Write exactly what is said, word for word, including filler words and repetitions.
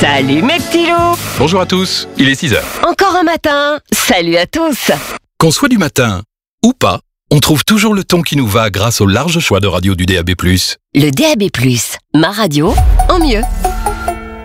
Salut mes petits loups. Bonjour à tous, il est six heures. Encore un matin. Salut à tous. Qu'on soit du matin ou pas, on trouve toujours le ton qui nous va grâce au large choix de radio du D A B plus. Le D A B plus, ma radio en mieux.